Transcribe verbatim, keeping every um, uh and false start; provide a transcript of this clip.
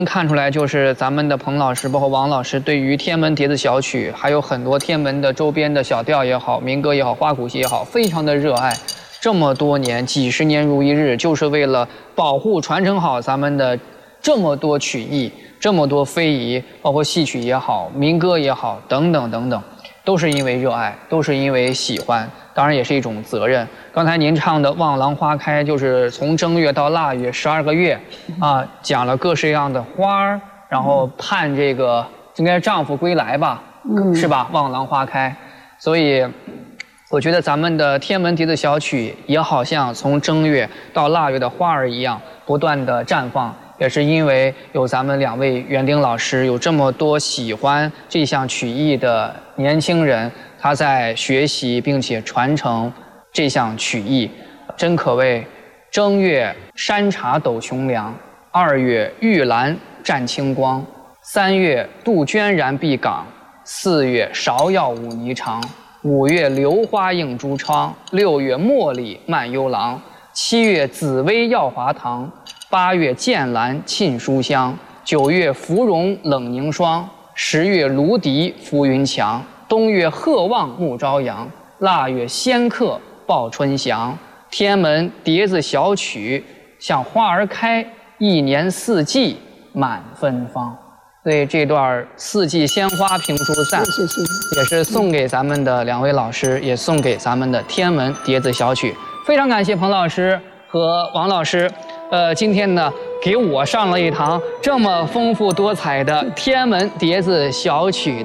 看出来，就是咱们的彭老师，包括王老师，对于天门蝶子小曲，还有很多天门的周边的小调也好、民歌也好、花鼓戏也好，非常的热爱。这么多年，几十年如一日，就是为了保护、传承好咱们的这么多曲艺、这么多非遗，包括戏曲也好、民歌也好，等等等等，都是因为热爱，都是因为喜欢。 当然也是一种责任。刚才您唱的《望郎花开》，就是从正月到腊月十二个月，啊，讲了各式各样的花儿，然后盼这个应该是丈夫归来吧，嗯、是吧？望郎花开，所以我觉得咱们的天门蝶子小曲也好像从正月到腊月的花儿一样，不断的绽放。 也是因为有咱们两位园丁老师，有这么多喜欢这项曲艺的年轻人，他在学习并且传承这项曲艺，真可谓正月山茶斗雄良，二月玉兰占清光，三月杜鹃然碧岗，四月芍药舞霓裳，五月榴花映珠窗，六月茉莉漫幽廊，七月紫薇耀华堂。 八月剑兰沁书香，九月芙蓉冷凝霜，十月芦笛浮云墙，冬月鹤望暮朝阳，腊月仙客报春祥。天门蝶子小曲像花儿开，一年四季满芬芳。所以这段四季鲜花评书赞， 是是是， 也是送给咱们的两位老师，也送给咱们的天门蝶子小曲。非常感谢彭老师和王老师。 呃，今天呢，给我上了一堂这么丰富多彩的天门蝶子小曲。